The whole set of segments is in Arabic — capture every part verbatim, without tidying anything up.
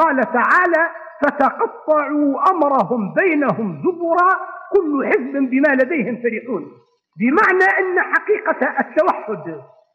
قال تعالى فتقطعوا أمرهم بينهم زبرا كل حزب بما لديهم فرحون، بمعنى أن حقيقة التوحد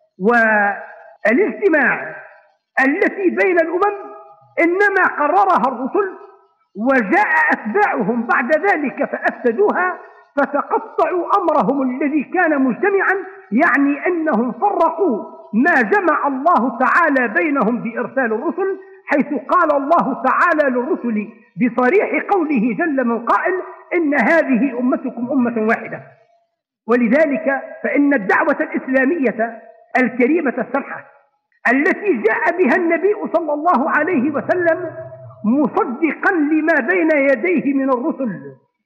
والاجتماع التي بين الأمم إنما قررها الرسل، وجاء أتباعهم بعد ذلك فأفسدوها، فتقطعوا أمرهم الذي كان مجتمعا، يعني أنهم فرقوا ما جمع الله تعالى بينهم بإرسال الرسل، حيث قال الله تعالى للرسل بصريح قوله جل من قائل إن هذه أمتكم أمة واحدة. ولذلك فإن الدعوة الإسلامية الكريمة السمحة التي جاء بها النبي صلى الله عليه وسلم مصدقا لما بين يديه من الرسل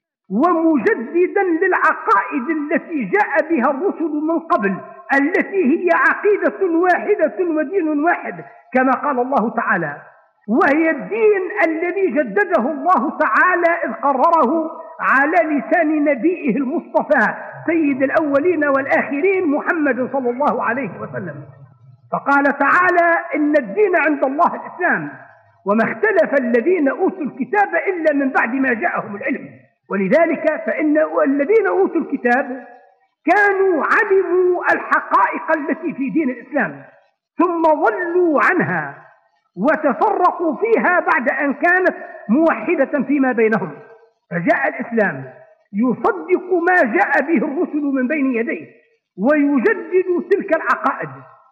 ومجددا للعقائد التي جاء بها الرسل من قبل، التي هي عقيدة واحدة ودين واحد كما قال الله تعالى، وهي الدين الذي جدده الله تعالى إذ قرره على لسان نبيه المصطفى سيد الأولين والآخرين محمد صلى الله عليه وسلم. فقال تعالى إن الدين عند الله الإسلام، وما اختلف الذين أوتوا الكتاب إلا من بعد ما جاءهم العلم. ولذلك فإن الذين أوتوا الكتاب كانوا علموا الحقائق التي في دين الإسلام ثم ضلوا عنها وتفرقوا فيها بعد أن كانت موحدة فيما بينهم. فجاء الإسلام يصدق ما جاء به الرسل من بين يديه ويجدد تلك العقائد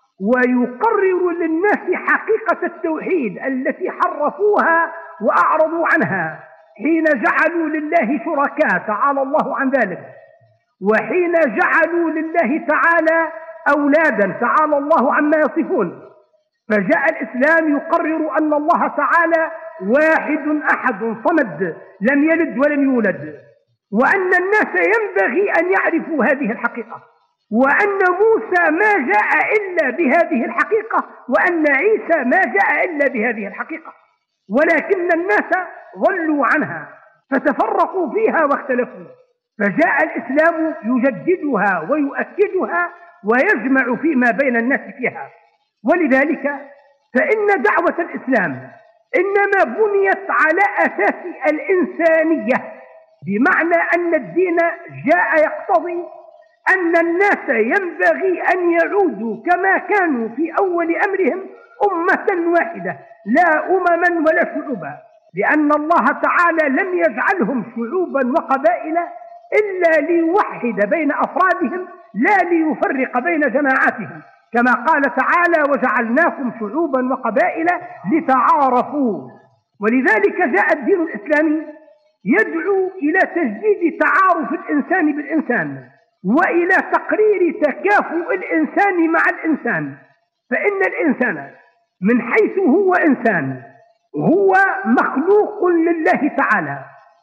ويقرر للناس حقيقة التوحيد التي حرفوها وأعرضوا عنها حين جعلوا لله شركاء تعالى الله عن ذلك، وحين جعلوا لله تعالى أولادا تعالى الله عما يصفون. فجاء الإسلام يقرر أن الله تعالى واحد أحد صمد لم يلد ولم يولد، وأن الناس ينبغي أن يعرفوا هذه الحقيقة، وأن موسى ما جاء إلا بهذه الحقيقة، وأن عيسى ما جاء إلا بهذه الحقيقة، ولكن الناس ضلوا عنها فتفرقوا فيها واختلفوا. فجاء الإسلام يجددها ويؤكدها ويجمع فيما بين الناس فيها. ولذلك فإن دعوة الإسلام إنما بنيت على أساس الإنسانية، بمعنى أن الدين جاء يقتضي أن الناس ينبغي أن يعودوا كما كانوا في أول أمرهم أمة واحدة لا أمما ولا شعوبا، لأن الله تعالى لم يجعلهم شعوبا وقبائل إلا ليوحد بين أفرادهم لا ليفرق بين جماعاتهم، كما قال تعالى وجعلناكم شعوبا وقبائل لتعارفوا. ولذلك جاء الدين الإسلامي يدعو إلى تجديد تعارف الإنسان بالإنسان وإلى تقرير تكافؤ الإنسان مع الإنسان. فإن الإنسان من حيث هو إنسان هو مخلوق لله تعالى،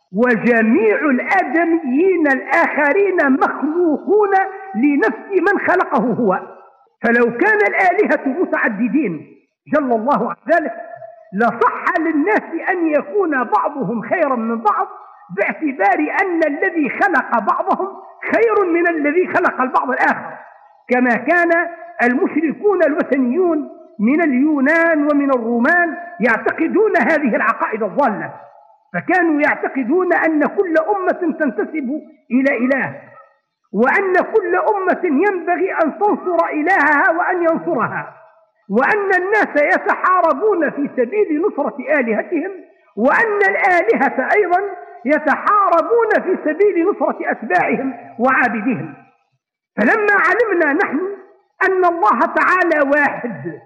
وجميع الآدميين الآخرين مخلوقون لنفس من خلقه هو. فلو كان الآلهة متعددين جل الله عن ذلك لصح للناس أن يكون بعضهم خيرا من بعض، باعتبار أن الذي خلق بعضهم خير من الذي خلق البعض الآخر، كما كان المشركون الوثنيون من اليونان ومن الرومان يعتقدون هذه العقائد الضالة، فكانوا يعتقدون أن كل أمة تنتسب إلى إله، وأن كل أمة ينبغي أن تنصر إلهها وأن ينصرها، وأن الناس يتحاربون في سبيل نصرة آلهتهم، وأن الآلهة أيضا يتحاربون في سبيل نصرة أتباعهم وعابدهم. فلما علمنا نحن أن الله تعالى واحد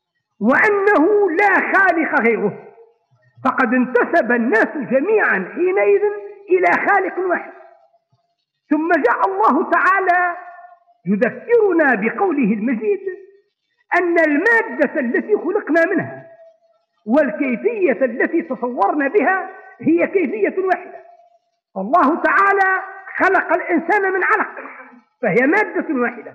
وأنه لا خالق غيره، فقد انتسب الناس جميعا حينئذ إلى خالق واحد. ثم جاء الله تعالى يذكرنا بقوله المجيد أن المادة التي خلقنا منها والكيفية التي تصورنا بها هي كيفية واحدة. الله تعالى خلق الإنسان من علق فهي مادة واحدة،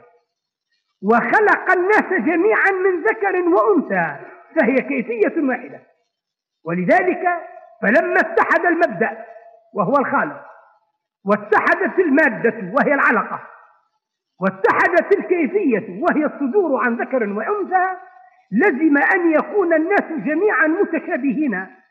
وخلق الناس جميعا من ذكر وأنثى فهي كيفية واحدة. ولذلك فلما اتحد المبدأ وهو الخالق، واتحدت المادة وهي العلقة، واتحدت الكيفية وهي الصدور عن ذكر وأنثى، لزم أن يكون الناس جميعا متشابهين